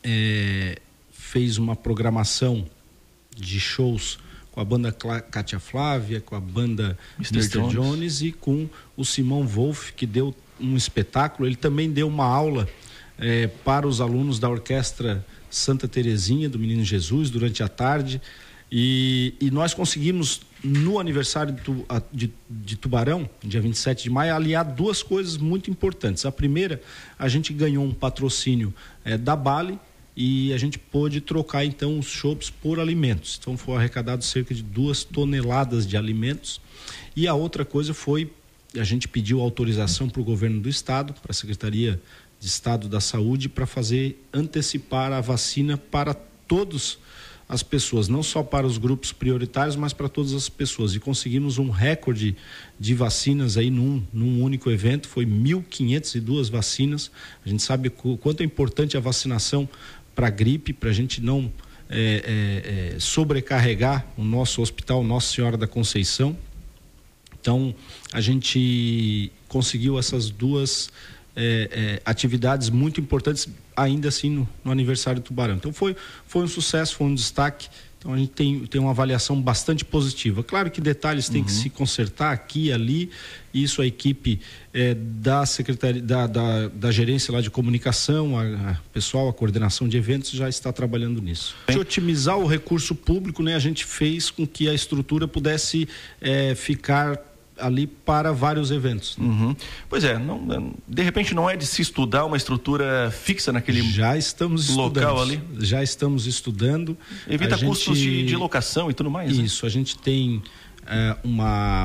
fez uma programação de shows com a banda Cátia Flávia, com a banda Mr. Jones e com o Simão Wolf, que deu um espetáculo. Ele também deu uma aula para os alunos da Orquestra Santa Terezinha, do Menino Jesus, durante a tarde. E nós conseguimos, no aniversário de Tubarão, dia 27 de maio, aliar duas coisas muito importantes. A primeira, a gente ganhou um patrocínio da Bali, e a gente pôde trocar então os chopps por alimentos. Então foi arrecadado cerca de 2 toneladas de alimentos. E a outra coisa foi, a gente pediu autorização para o governo do estado, para a Secretaria de Estado da Saúde, para antecipar a vacina para todas as pessoas, não só para os grupos prioritários, mas para todas as pessoas. E conseguimos um recorde de vacinas aí num único evento, foi 1.502 vacinas. A gente sabe o quanto é importante a vacinação para a gripe, para a gente não sobrecarregar o nosso hospital Nossa Senhora da Conceição. Então, a gente conseguiu essas duas atividades muito importantes, ainda assim no aniversário do Tubarão. Então, foi um sucesso, foi um destaque. Então, a gente tem uma avaliação bastante positiva. Claro que detalhes têm que se consertar aqui e ali, e isso a equipe da Secretaria, da gerência lá de comunicação, a coordenação de eventos já está trabalhando nisso. De otimizar o recurso público, né, a gente fez com que a estrutura pudesse ficar ali para vários eventos. Pois é, de repente não é de se estudar uma estrutura fixa naquele local ali? Já estamos estudando. Evita custos de locação e tudo mais. Isso, né? A gente tem uma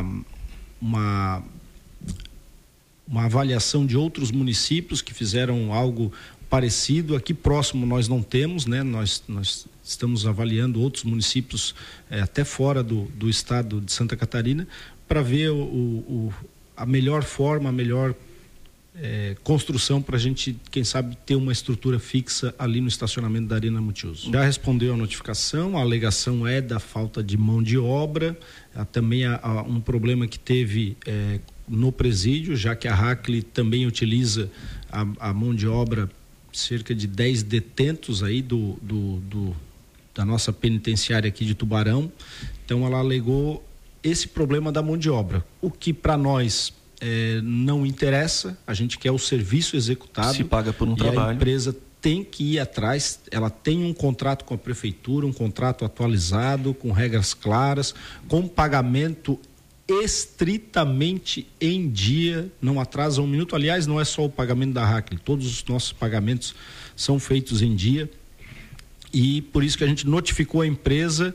avaliação de outros municípios que fizeram algo parecido. Aqui próximo nós não temos, né? Nós estamos avaliando outros municípios até fora do estado de Santa Catarina, para ver a melhor forma, a melhor construção para a gente, quem sabe, ter uma estrutura fixa ali no estacionamento da Arena Multiuso. Já respondeu a notificação, a alegação é da falta de mão de obra, também há um problema que teve no presídio, já que a Hackley também utiliza a mão de obra, cerca de 10 detentos aí da nossa penitenciária aqui de Tubarão. Então ela alegou esse problema da mão de obra, o que para nós não interessa. A gente quer o serviço executado, se paga por um e trabalho. A empresa tem que ir atrás, ela tem um contrato com a prefeitura, um contrato atualizado, com regras claras, com pagamento estritamente em dia, não atrasa um minuto. Aliás, não é só o pagamento da Hackley, todos os nossos pagamentos são feitos em dia, e por isso que a gente notificou a empresa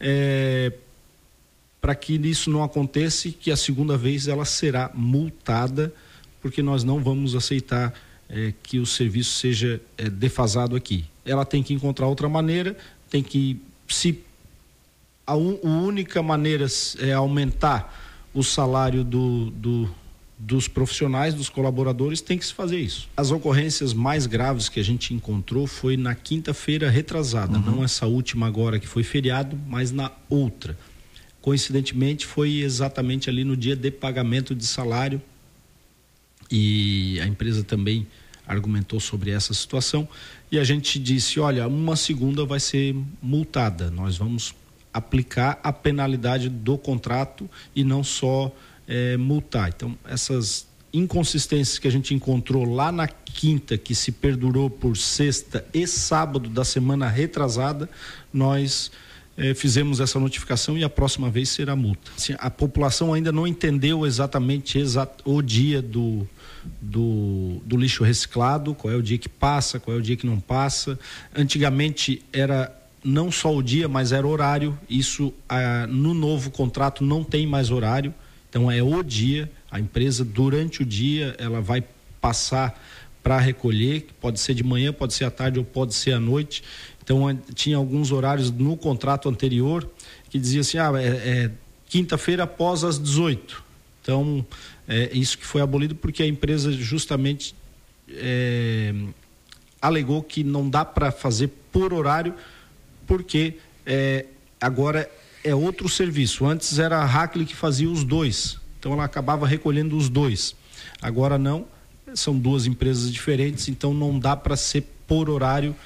para que isso não aconteça, que a segunda vez ela será multada, porque nós não vamos aceitar que o serviço seja defasado aqui. Ela tem que encontrar outra maneira, tem que, a única maneira é aumentar o salário dos profissionais, dos colaboradores, tem que se fazer isso. As ocorrências mais graves que a gente encontrou foi na quinta-feira retrasada, não essa última agora que foi feriado, mas na outra. Coincidentemente foi exatamente ali no dia de pagamento de salário, e a empresa também argumentou sobre essa situação, e a gente disse, olha, uma segunda vai ser multada, nós vamos aplicar a penalidade do contrato e não só multar. Então, essas inconsistências que a gente encontrou lá na quinta, que se perdurou por sexta e sábado da semana retrasada, nós fizemos essa notificação, e a próxima vez será multa. Assim, a população ainda não entendeu exatamente o dia do lixo reciclado, qual é o dia que passa, qual é o dia que não passa. Antigamente era não só o dia, mas era horário. Isso no novo contrato não tem mais horário, então é o dia. A empresa, durante o dia, ela vai passar para recolher, pode ser de manhã, pode ser à tarde ou pode ser à noite. Então tinha alguns horários no contrato anterior que dizia assim, quinta-feira após as 18. Então isso que foi abolido, porque a empresa justamente alegou que não dá para fazer por horário, porque agora é outro serviço. Antes era a Hackley que fazia os dois, então ela acabava recolhendo os dois. Agora não, são duas empresas diferentes, então não dá para ser por horário